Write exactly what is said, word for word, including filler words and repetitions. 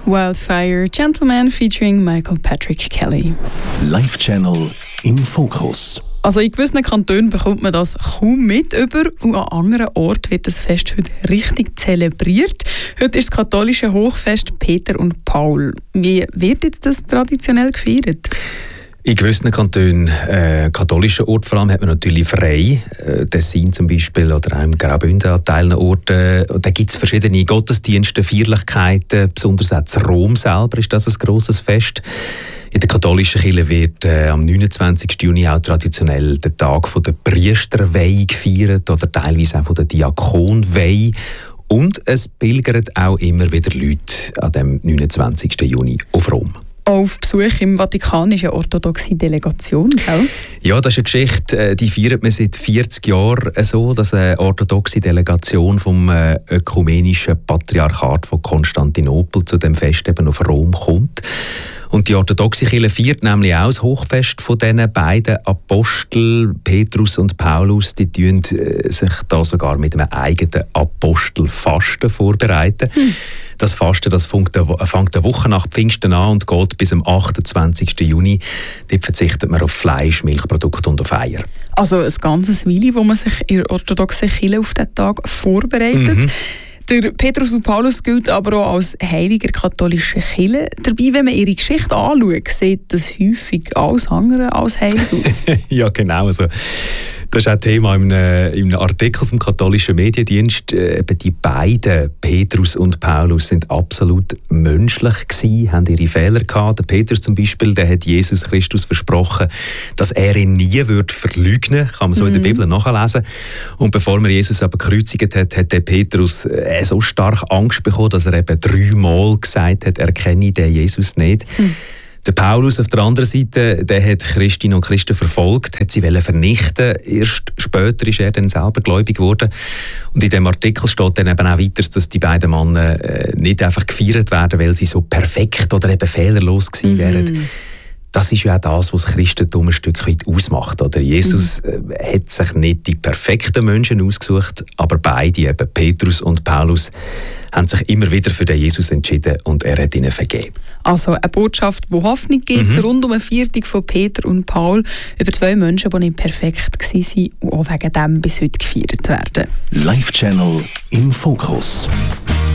Wildfire Gentleman featuring Michael Patrick Kelly. Live Channel im Fokus. Also in gewissen Kantonen bekommt man das kaum mit über und an anderen Orten wird das Fest heute richtig zelebriert. Heute ist das katholische Hochfest Peter und Paul. Wie wird jetzt das traditionell gefeiert? In gewissen Kantonen, äh, katholischen Orten vor allem, hat man natürlich frei. Äh, Tessin zum Beispiel oder auch im Graubünden an Teilen Orten. Da gibt es verschiedene Gottesdienste, Feierlichkeiten. Besonders auch in Rom selber ist das ein grosses Fest. In der katholischen Kirche wird äh, am neunundzwanzigsten Juni auch traditionell der Tag von der Priesterweihe gefeiert oder teilweise auch von der Diakonweihe. Und es pilgern auch immer wieder Leute an dem neunundzwanzigsten Juni auf Rom. Auf Besuch im Vatikan ist eine orthodoxe Delegation, gell? Ja, das ist eine Geschichte, die feiert man seit vierzig Jahren so, dass eine orthodoxe Delegation vom ökumenischen Patriarchat von Konstantinopel zu dem Fest eben auf Rom kommt. Und die orthodoxe Kirche feiert nämlich auch das Hochfest von diesen beiden Aposteln, Petrus und Paulus. Die tun sich da sogar mit einem eigenen Apostelfasten vorbereiten. Hm. Das Fasten das fängt eine Woche nach Pfingsten an und geht bis am achtundzwanzigsten Juni. Dort verzichtet man auf Fleisch, Milchprodukte und auf Eier. Also ein ganzes Weile, wo man sich in der orthodoxen Kirche auf diesen Tag vorbereitet. Mhm. Der Petrus und Paulus gilt aber auch als heiliger katholischer Kirche. Dabei, wenn man ihre Geschichte anschaut, sieht das häufig alles andere als heilig aus. Ja, genau. Also, das ist auch Thema in einem, in einem Artikel vom katholischen Mediendienst. Eben die beiden, Petrus und Paulus, sind absolut menschlich gewesen, haben ihre Fehler gehabt. Der Petrus zum Beispiel, der hat Jesus Christus versprochen, dass er ihn nie wird verleugnen. Kann man so mhm. in der Bibel nachlesen. Und bevor man Jesus aber gekreuzigt hat, hat der Petrus so stark Angst bekommen, dass er eben dreimal gesagt hat, er kenne den Jesus nicht. Mhm. Der Paulus auf der anderen Seite, der hat Christinnen und Christen verfolgt, hat sie vernichten. Erst später ist er dann selber gläubig geworden. Und in dem Artikel steht dann eben auch weiter, dass die beiden Männer äh, nicht einfach gefeiert werden, weil sie so perfekt oder eben fehlerlos gewesen wären. Mhm. Das ist ja auch das, was das Christentum ein Stück weit ausmacht. Oder Jesus mhm. äh, hat sich nicht die perfekten Menschen ausgesucht, aber beide, eben Petrus und Paulus, haben sich immer wieder für den Jesus entschieden und er hat ihnen vergeben. Also eine Botschaft, die Hoffnung gibt, mhm. rund um eine Viertung von Peter und Paul, über zwei Menschen, die nicht perfekt waren und auch wegen dem bis heute gefeiert werden. Live Channel im Fokus.